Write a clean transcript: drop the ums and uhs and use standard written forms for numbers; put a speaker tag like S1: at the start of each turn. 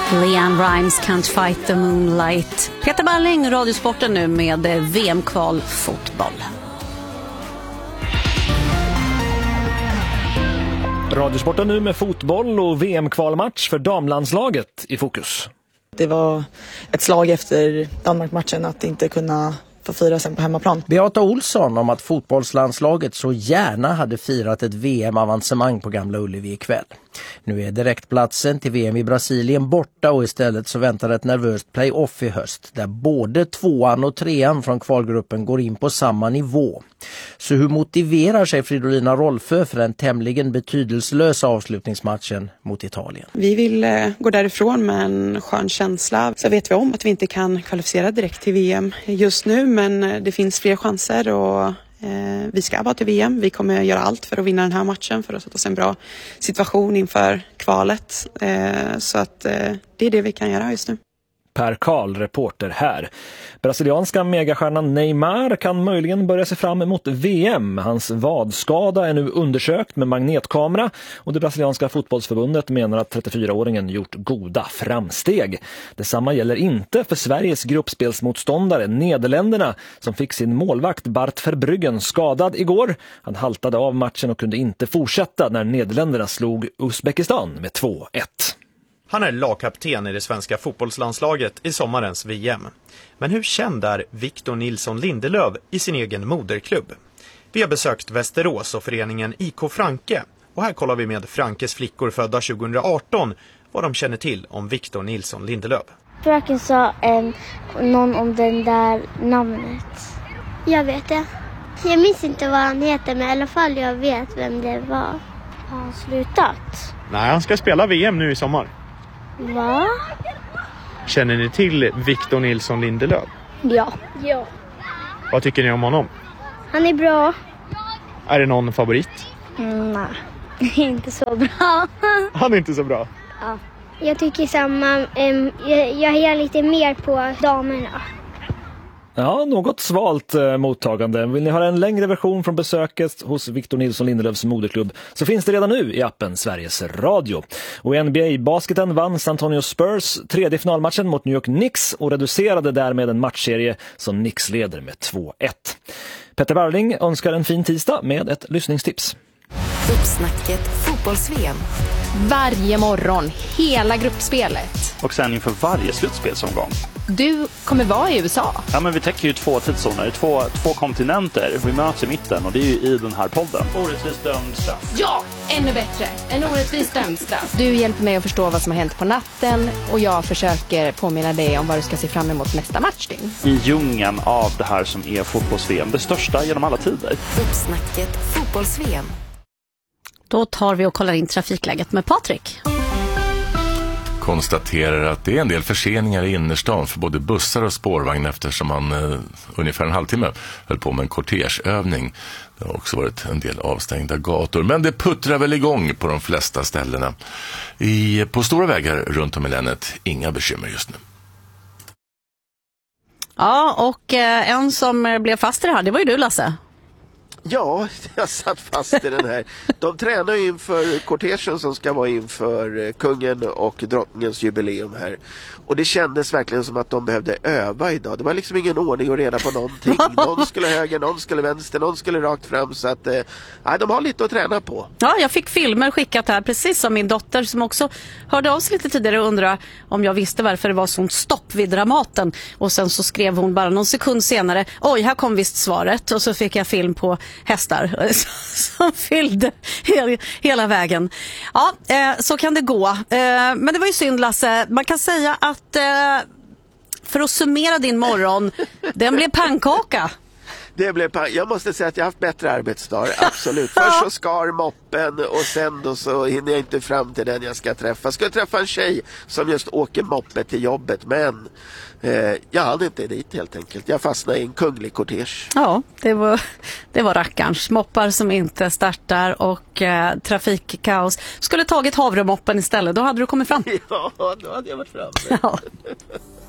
S1: Leanne Rimes, Can't Fight the Moonlight. Peter Balling, Radiosporten nu med VM-kval fotboll.
S2: Radiosporten nu med fotboll och VM-kvalmatch för damlandslaget i fokus.
S3: Det var ett slag efter Danmark-matchen att inte kunna få fira sen på hemmaplan.
S4: Beata Olsson om att fotbollslandslaget så gärna hade firat ett VM-avancemang på Gamla Ullevi ikväll. Nu är direktplatsen till VM i Brasilien borta och istället så väntar ett nervöst play-off i höst där både 2:an och 3:an från kvalgruppen går in på samma nivå. Så hur motiverar sig Fridolina Rolfö för den tämligen betydelselösa avslutningsmatchen mot Italien?
S5: Vi vill gå därifrån med en skön känsla. Så vet vi om att vi inte kan kvalificera direkt till VM just nu, men det finns fler chanser och vi ska vara till VM. Vi kommer göra allt för att vinna den här matchen för att sätta oss en bra situation inför kvalet. Så att det är det vi kan göra just nu.
S2: Per Karl, reporter här. Brasilianska megastjärnan Neymar kan möjligen börja sig fram emot VM. Hans vadskada är nu undersökt med magnetkamera och det brasilianska fotbollsförbundet menar att 34-åringen gjort goda framsteg. Detsamma gäller inte för Sveriges gruppspelsmotståndare Nederländerna som fick sin målvakt Bart Verbruggen skadad igår. Han haltade av matchen och kunde inte fortsätta när Nederländerna slog Uzbekistan med 2-1.
S6: Han är lagkapten i det svenska fotbollslandslaget i sommarens VM. Men hur känd är Victor Nilsson Lindelöf i sin egen moderklubb? Vi har besökt Västerås och föreningen IK Franke. Och här kollar vi med Frankes flickor födda 2018 vad de känner till om Victor Nilsson Lindelöf.
S7: Fröken sa någon om den där namnet.
S8: Jag vet det. Jag minns inte vad han heter, men i alla fall jag vet vem det var.
S7: Har han slutat?
S6: Nej, han ska spela VM nu i sommar.
S7: Va?
S6: Känner ni till Victor Nilsson Lindelöf?
S7: Ja.
S6: Vad tycker ni om honom?
S7: Han är bra.
S6: Är det någon favorit?
S7: Nej, inte så bra.
S6: Han är inte så bra.
S7: Ja.
S8: Jag tycker samma. Jag hejar lite mer på damerna.
S2: Ja, något svalt mottagande. Vill ni höra en längre version från besöket hos Victor Nilsson Lindelöfs moderklubb så finns det redan nu i appen Sveriges Radio. Och i NBA-basketen vann San Antonio Spurs tredje finalmatchen mot New York Knicks och reducerade därmed en matchserie som Knicks leder med 2-1. Peter Barling önskar en fin tisdag med ett lyssningstips.
S9: Uppsnacket fotbolls-VM.
S10: Varje morgon, hela gruppspelet.
S11: Och sen inför varje slutspelsomgång.
S10: Du kommer vara i USA.
S11: Ja, men vi täcker ju 2 tidszoner, två kontinenter. Vi möts i mitten och det är ju i den här podden. Orättvist dömd straff.
S10: Ja, ännu bättre. En orättvist dömd straff. Du hjälper mig att förstå vad som har hänt på natten och jag försöker påminna dig om vad du ska se fram emot nästa matchdygn.
S11: I djungeln av det här som är fotbolls-VM, det största genom alla tider.
S9: Uppsnacket fotbolls-VM.
S1: Då tar vi och kollar in trafikläget med Patrik.
S12: Konstaterar att det är en del förseningar i innerstan för både bussar och spårvagn eftersom man ungefär en halvtimme höll på med en kortegeövning. Det har också varit en del avstängda gator, men det puttrar väl igång på de flesta ställena. På stora vägar runt om i länet, inga bekymmer just nu.
S1: Ja, och en som blev fast i det här, det var ju du, Lasse.
S13: Ja, jag satt fast i den här. De tränar ju inför kortegen som ska vara inför kungen och drottningens jubileum här. Och det kändes verkligen som att de behövde öva idag. Det var liksom ingen ordning och reda på någonting. Någon skulle höger, någon skulle vänster, någon skulle rakt fram. Så att de har lite att träna på.
S1: Ja, jag fick filmer skickat här, precis som min dotter som också hörde av sig lite tidigare och undrade om jag visste varför det var sånt stopp vid Dramaten. Och sen så skrev hon bara någon sekund senare, oj, här kom visst svaret. Och så fick jag film på hästar som fyllde hela vägen. Ja, så kan det gå. Men det var ju synd, Lasse. Man kan säga att för att summera din morgon, den blev pannkaka.
S13: Jag måste säga att jag har haft bättre arbetsdagar, absolut. Först så skar moppen och sen då så hinner jag inte fram till den jag ska träffa. Ska träffa en tjej som just åker moppe till jobbet, men jag hade inte dit helt enkelt. Jag fastnade i en kunglig kortege. Ja,
S1: det var rackarns. Moppar som inte startar och trafikkaos. Skulle tagit havremoppen istället, då hade du kommit fram.
S13: Ja, då hade jag varit framme. Ja.